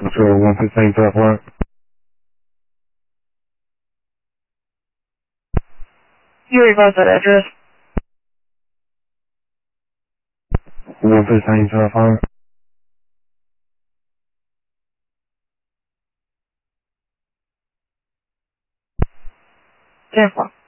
Control 159.1. You revised that address. 159.5. 10-4.